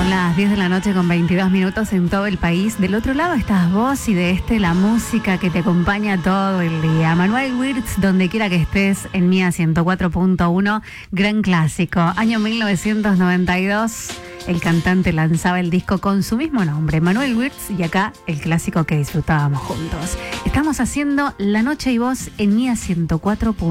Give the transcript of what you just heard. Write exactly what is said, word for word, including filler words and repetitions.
Son las diez de la noche con veintidós minutos en todo el país. Del otro lado estás vos y de este la música que te acompaña todo el día. Manuel Wirtz, donde quiera que estés, en Mía ciento cuatro punto uno, gran clásico. Año mil novecientos noventa y dos, el cantante lanzaba el disco con su mismo nombre, Manuel Wirtz, y acá el clásico que disfrutábamos juntos. Estamos haciendo La Noche y Vos en Mía ciento cuatro punto uno.